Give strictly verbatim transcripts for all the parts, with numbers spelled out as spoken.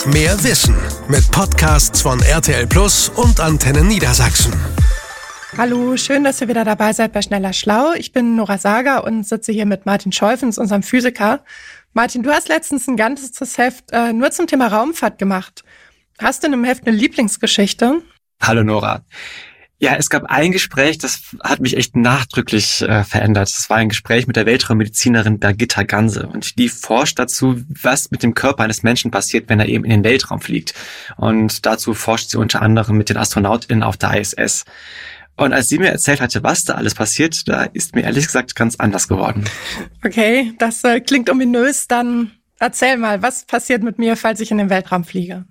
Mehr Wissen mit Podcasts von R T L Plus und Antenne Niedersachsen. Hallo, schön, dass ihr wieder dabei seid bei Schneller Schlau. Ich bin Nora Sager und sitze hier mit Martin Scholfens, unserem Physiker. Martin, du hast letztens ein ganzes Heft äh, nur zum Thema Raumfahrt gemacht. Hast du in dem Heft eine Lieblingsgeschichte? Hallo Nora. Ja, es gab ein Gespräch, das hat mich echt nachdrücklich äh, verändert. Es war ein Gespräch mit der Weltraummedizinerin Birgitta Ganse und die forscht dazu, was mit dem Körper eines Menschen passiert, wenn er eben in den Weltraum fliegt. Und dazu forscht sie unter anderem mit den AstronautInnen auf der I S S. Und als sie mir erzählt hatte, was da alles passiert, da ist mir ehrlich gesagt ganz anders geworden. Okay, das äh, klingt ominös. Dann erzähl mal, was passiert mit mir, falls ich in den Weltraum fliege?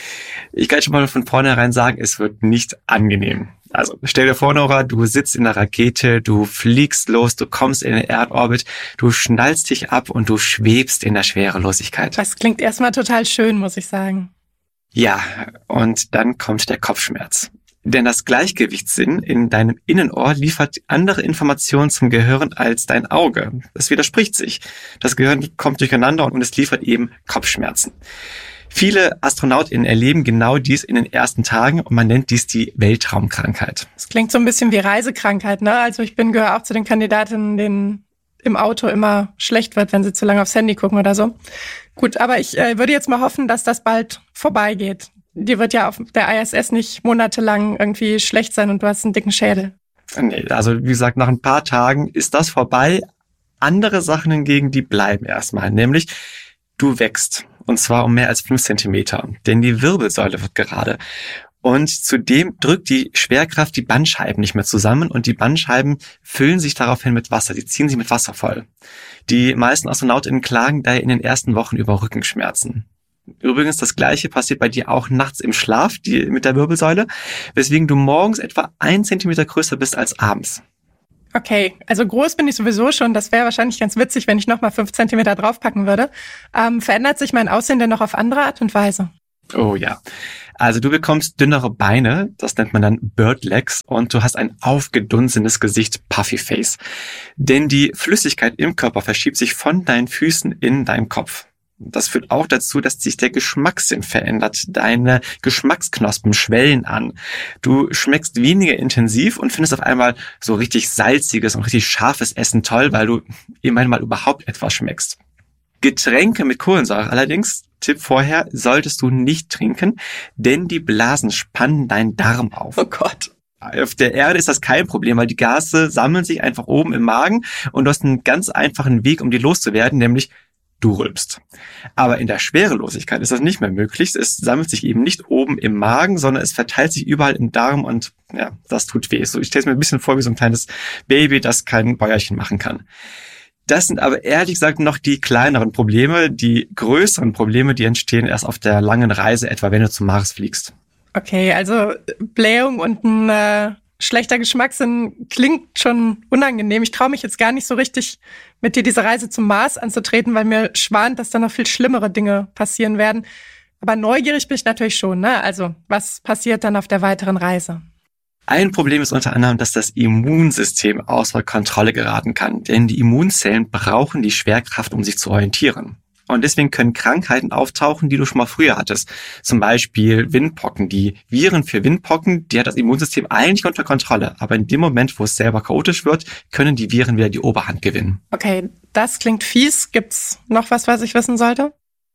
Ich kann schon mal von vornherein sagen, es wird nicht angenehm. Also stell dir vor, Nora, du sitzt in der Rakete, du fliegst los, du kommst in den Erdorbit, du schnallst dich ab und du schwebst in der Schwerelosigkeit. Das klingt erstmal total schön, muss ich sagen. Ja, und dann kommt der Kopfschmerz. Denn das Gleichgewichtssinn in deinem Innenohr liefert andere Informationen zum Gehirn als dein Auge. Das widerspricht sich. Das Gehirn kommt durcheinander und es liefert eben Kopfschmerzen. Viele AstronautInnen erleben genau dies in den ersten Tagen und man nennt dies die Weltraumkrankheit. Das klingt so ein bisschen wie Reisekrankheit, ne? Also ich bin gehöre auch zu den Kandidatinnen, denen im Auto immer schlecht wird, wenn sie zu lange aufs Handy gucken oder so. Gut, aber ich äh, würde jetzt mal hoffen, dass das bald vorbeigeht. Dir wird ja auf der I S S nicht monatelang irgendwie schlecht sein und du hast einen dicken Schädel. Nee, also wie gesagt, nach ein paar Tagen ist das vorbei. Andere Sachen hingegen, die bleiben erstmal, nämlich du wächst. Und zwar um mehr als fünf Zentimeter, denn die Wirbelsäule wird gerade. Und zudem drückt die Schwerkraft die Bandscheiben nicht mehr zusammen und die Bandscheiben füllen sich daraufhin mit Wasser. Die ziehen sich mit Wasser voll. Die meisten AstronautInnen klagen daher in den ersten Wochen über Rückenschmerzen. Übrigens, das Gleiche passiert bei dir auch nachts im Schlaf die, mit der Wirbelsäule, weswegen du morgens etwa ein Zentimeter größer bist als abends. Okay, also groß bin ich sowieso schon. Das wäre wahrscheinlich ganz witzig, wenn ich nochmal fünf Zentimeter draufpacken würde. Ähm, verändert sich mein Aussehen denn noch auf andere Art und Weise? Oh ja. Also du bekommst dünnere Beine, das nennt man dann Bird Legs, und du hast ein aufgedunsenes Gesicht, Puffy Face. Denn die Flüssigkeit im Körper verschiebt sich von deinen Füßen in deinen Kopf. Das führt auch dazu, dass sich der Geschmackssinn verändert. Deine Geschmacksknospen schwellen an. Du schmeckst weniger intensiv und findest auf einmal so richtig salziges und richtig scharfes Essen toll, weil du immerhin mal überhaupt etwas schmeckst. Getränke mit Kohlensäure allerdings, Tipp vorher, solltest du nicht trinken, denn die Blasen spannen deinen Darm auf. Oh Gott. Auf der Erde ist das kein Problem, weil die Gase sammeln sich einfach oben im Magen und du hast einen ganz einfachen Weg, um die loszuwerden, nämlich du rülpst. Aber in der Schwerelosigkeit ist das nicht mehr möglich. Es sammelt sich eben nicht oben im Magen, sondern es verteilt sich überall im Darm und ja, das tut weh. So, ich stelle es mir ein bisschen vor wie so ein kleines Baby, das kein Bäuerchen machen kann. Das sind aber ehrlich gesagt noch die kleineren Probleme. Die größeren Probleme, die entstehen erst auf der langen Reise, etwa wenn du zum Mars fliegst. Okay, also Blähung und ein äh, schlechter Geschmackssinn klingt schon unangenehm. Ich traue mich jetzt gar nicht so richtig, mit dir diese Reise zum Mars anzutreten, weil mir schwant, dass da noch viel schlimmere Dinge passieren werden. Aber neugierig bin ich natürlich schon, ne? Also, was passiert dann auf der weiteren Reise? Ein Problem ist unter anderem, dass das Immunsystem außer Kontrolle geraten kann, denn die Immunzellen brauchen die Schwerkraft, um sich zu orientieren. Und deswegen können Krankheiten auftauchen, die du schon mal früher hattest. Zum Beispiel Windpocken. Die Viren für Windpocken, die hat das Immunsystem eigentlich unter Kontrolle. Aber in dem Moment, wo es selber chaotisch wird, können die Viren wieder die Oberhand gewinnen. Okay, das klingt fies. Gibt's noch was, was ich wissen sollte?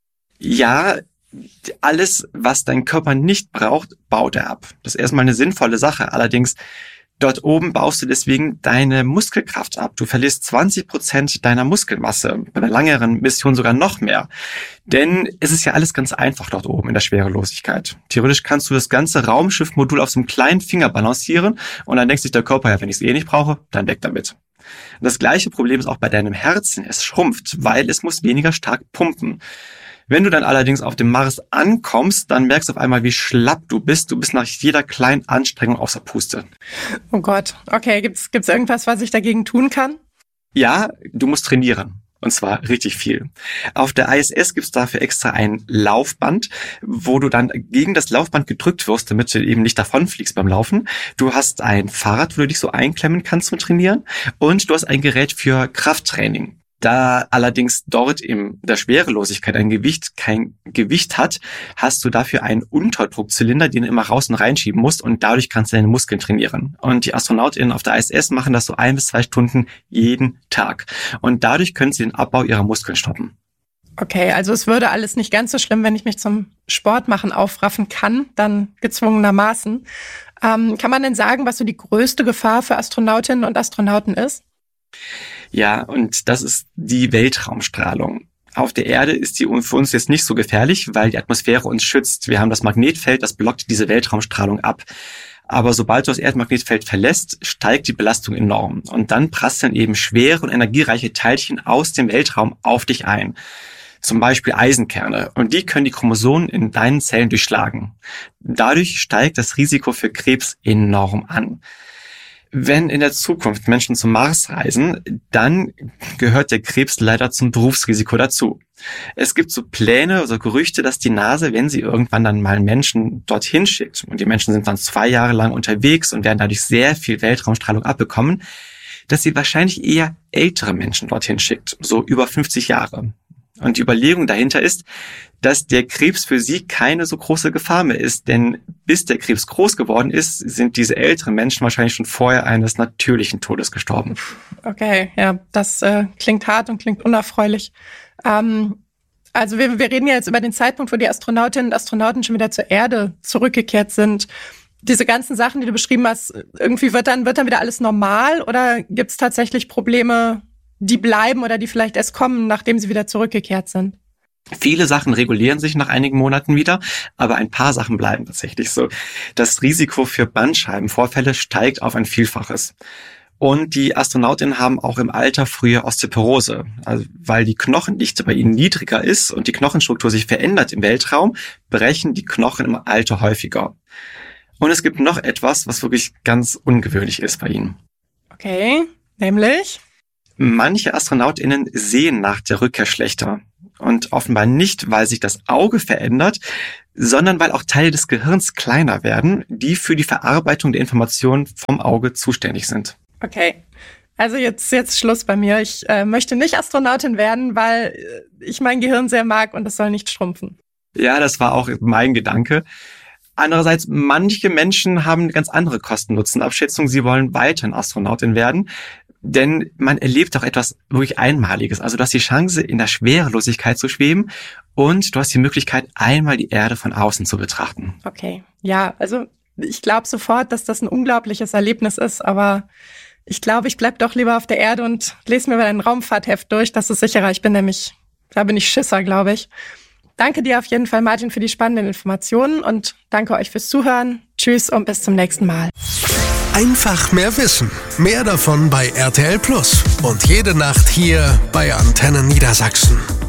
Ja, alles, was dein Körper nicht braucht, baut er ab. Das ist erstmal eine sinnvolle Sache. Allerdings dort oben baust du deswegen deine Muskelkraft ab. Du verlierst zwanzig Prozent deiner Muskelmasse, bei einer längeren Mission sogar noch mehr. Denn es ist ja alles ganz einfach dort oben in der Schwerelosigkeit. Theoretisch kannst du das ganze Raumschiffmodul auf so einem kleinen Finger balancieren und dann denkt sich der Körper, ja, wenn ich es eh nicht brauche, dann weg damit. Und das gleiche Problem ist auch bei deinem Herzen. Es schrumpft, weil es muss weniger stark pumpen. Wenn du dann allerdings auf dem Mars ankommst, dann merkst du auf einmal, wie schlapp du bist. Du bist nach jeder kleinen Anstrengung außer Puste. Oh Gott. Okay, gibt's gibt's irgendwas, was ich dagegen tun kann? Ja, du musst trainieren. Und zwar richtig viel. Auf der I S S gibt's dafür extra ein Laufband, wo du dann gegen das Laufband gedrückt wirst, damit du eben nicht davonfliegst beim Laufen. Du hast ein Fahrrad, wo du dich so einklemmen kannst zum Trainieren. Und du hast ein Gerät für Krafttraining. Da allerdings dort in der Schwerelosigkeit ein Gewicht kein Gewicht hat, hast du dafür einen Unterdruckzylinder, den du immer raus und reinschieben musst und dadurch kannst du deine Muskeln trainieren. Und die AstronautInnen auf der I S S machen das so ein bis zwei Stunden jeden Tag. Und dadurch können sie den Abbau ihrer Muskeln stoppen. Okay, also es würde alles nicht ganz so schlimm, wenn ich mich zum Sport machen aufraffen kann, dann gezwungenermaßen. Ähm, kann man denn sagen, was so die größte Gefahr für Astronautinnen und Astronauten ist? Ja, und das ist die Weltraumstrahlung. Auf der Erde ist die für uns jetzt nicht so gefährlich, weil die Atmosphäre uns schützt. Wir haben das Magnetfeld, das blockt diese Weltraumstrahlung ab. Aber sobald du das Erdmagnetfeld verlässt, steigt die Belastung enorm. Und dann prasseln eben schwere und energiereiche Teilchen aus dem Weltraum auf dich ein. Zum Beispiel Eisenkerne. Und die können die Chromosomen in deinen Zellen durchschlagen. Dadurch steigt das Risiko für Krebs enorm an. Wenn in der Zukunft Menschen zum Mars reisen, dann gehört der Krebs leider zum Berufsrisiko dazu. Es gibt so Pläne, also Gerüchte, dass die NASA, wenn sie irgendwann dann mal Menschen dorthin schickt, und die Menschen sind dann zwei Jahre lang unterwegs und werden dadurch sehr viel Weltraumstrahlung abbekommen, dass sie wahrscheinlich eher ältere Menschen dorthin schickt, so über fünfzig Jahre. Und die Überlegung dahinter ist, dass der Krebs für sie keine so große Gefahr mehr ist. Denn bis der Krebs groß geworden ist, sind diese älteren Menschen wahrscheinlich schon vorher eines natürlichen Todes gestorben. Okay, ja, das äh, klingt hart und klingt unerfreulich. Ähm, also wir, wir reden ja jetzt über den Zeitpunkt, wo die Astronautinnen und Astronauten schon wieder zur Erde zurückgekehrt sind. Diese ganzen Sachen, die du beschrieben hast, irgendwie wird dann, wird dann wieder alles normal oder gibt es tatsächlich Probleme, die bleiben oder die vielleicht erst kommen, nachdem sie wieder zurückgekehrt sind? Viele Sachen regulieren sich nach einigen Monaten wieder, aber ein paar Sachen bleiben tatsächlich so. Das Risiko für Bandscheibenvorfälle steigt auf ein Vielfaches. Und die Astronautinnen haben auch im Alter früher Osteoporose, also weil die Knochendichte bei ihnen niedriger ist und die Knochenstruktur sich verändert im Weltraum, brechen die Knochen im Alter häufiger. Und es gibt noch etwas, was wirklich ganz ungewöhnlich ist bei ihnen. Okay, nämlich? Manche AstronautInnen sehen nach der Rückkehr schlechter. Und offenbar nicht, weil sich das Auge verändert, sondern weil auch Teile des Gehirns kleiner werden, die für die Verarbeitung der Informationen vom Auge zuständig sind. Okay, also jetzt jetzt Schluss bei mir. Ich äh, möchte nicht Astronautin werden, weil ich mein Gehirn sehr mag und es soll nicht schrumpfen. Ja, das war auch mein Gedanke. Andererseits, manche Menschen haben eine ganz andere Kosten-Nutzen-Abschätzung. Sie wollen weiterhin Astronautin werden. Denn man erlebt auch etwas wirklich Einmaliges. Also du hast die Chance, in der Schwerelosigkeit zu schweben und du hast die Möglichkeit, einmal die Erde von außen zu betrachten. Okay, ja, also ich glaube sofort, dass das ein unglaubliches Erlebnis ist, aber ich glaube, ich bleib doch lieber auf der Erde und lese mir mal ein Raumfahrtheft durch. Das ist sicherer. Ich bin nämlich, da bin ich Schisser, glaube ich. Danke dir auf jeden Fall, Martin, für die spannenden Informationen und danke euch fürs Zuhören. Tschüss und bis zum nächsten Mal. Einfach mehr wissen. Mehr davon bei R T L Plus. Und jede Nacht hier bei Antenne Niedersachsen.